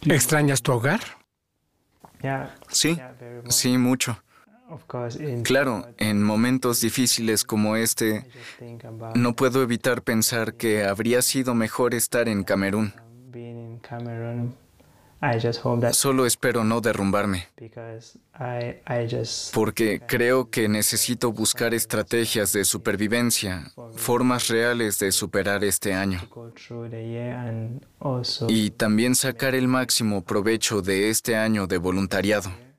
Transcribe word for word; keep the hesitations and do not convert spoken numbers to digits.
¿Extrañas tu hogar? Sí, sí, mucho. Claro, en momentos difíciles como este, no puedo evitar pensar que habría sido mejor estar en Camerún. Solo espero no derrumbarme, porque creo que necesito buscar estrategias de supervivencia, formas reales de superar este año, y también sacar el máximo provecho de este año de voluntariado.